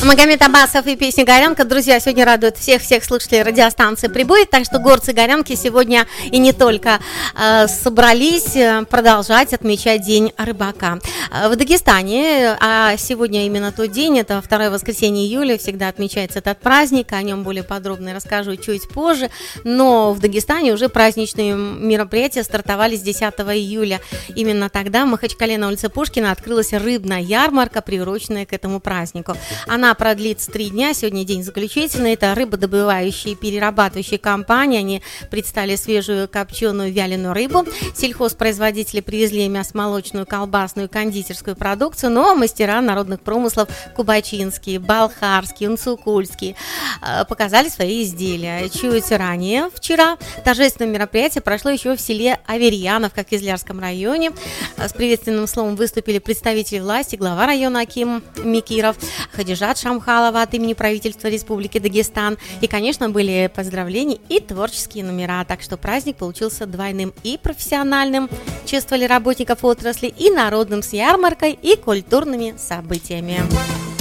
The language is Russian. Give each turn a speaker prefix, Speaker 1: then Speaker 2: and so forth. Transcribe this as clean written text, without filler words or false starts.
Speaker 1: Магомед Аббасов и песня «Горянка». Друзья, сегодня радуют всех слушателей радиостанции «Прибой». Так что горцы Горянки сегодня и не только собрались продолжать отмечать День рыбака. В Дагестане, а сегодня именно тот день, это второе воскресенье июля, всегда отмечается этот праздник. О нем более подробно расскажу чуть позже. Но в Дагестане уже праздничные мероприятия стартовали с 10 июля. Именно тогда в Махачкале на улице Пушкина открылась рыбная ярмарка, приуроченная к этому празднику. Она продлится 3 дня. Сегодня день заключительный. Это рыбодобывающие и перерабатывающие компании. Они представили свежую копченую вяленую рыбу. Сельхозпроизводители привезли мясомолочную, колбасную, кондитерскую продукцию. Но мастера народных промыслов кубачинские, балхарские, унцукульские показали свои изделия. Чуть ранее, вчера, торжественное мероприятие прошло еще в селе Аверьянов, как в Кизлярском районе. С приветственным словом выступили представители власти, глава района Аким Микиров, Хадижат Шамхалова от имени правительства Республики Дагестан. И, конечно, были поздравления и творческие номера. Так что праздник получился двойным: и профессиональным, чествовали работников отрасли, и народным с ярмаркой и культурными событиями.